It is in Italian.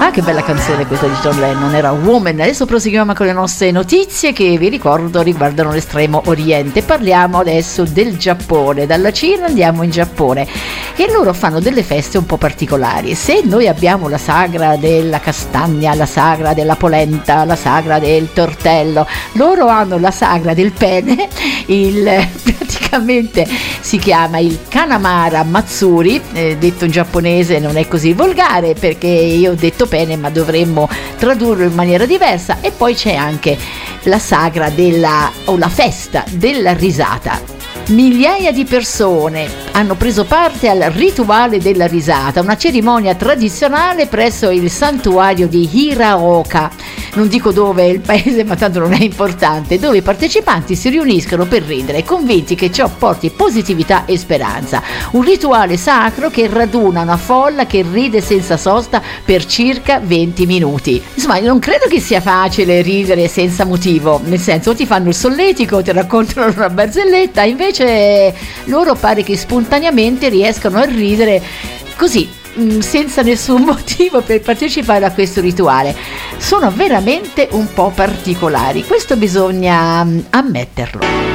Ah, che bella canzone questa di John Lennon, era Woman. Adesso proseguiamo con le nostre notizie che vi ricordo riguardano l'Estremo Oriente. Parliamo adesso del Giappone. Dalla Cina andiamo in Giappone e loro fanno delle feste un po' particolari. Se noi abbiamo la sagra della castagna, la sagra della polenta, la sagra del tortello, loro hanno la sagra del pene, praticamente si chiama il Kanamara Matsuri, detto in giapponese non è così volgare perché io ho detto pene ma dovremmo tradurlo in maniera diversa. E poi c'è anche la sagra la festa della risata. Migliaia di persone hanno preso parte al rituale della risata, una cerimonia tradizionale presso il santuario di Hiraoka, non dico dove è il paese ma tanto non è importante, dove i partecipanti si riuniscono per ridere, convinti che ciò porti positività e speranza. Un rituale sacro che raduna una folla che ride senza sosta per circa 20 minuti. Insomma, non credo che sia facile ridere senza motivo, nel senso ti fanno il solletico, ti raccontano una barzelletta, invece loro pare che spontaneamente riescano a ridere così, senza nessun motivo per partecipare a questo rituale. Sono veramente un po' particolari, questo bisogna ammetterlo.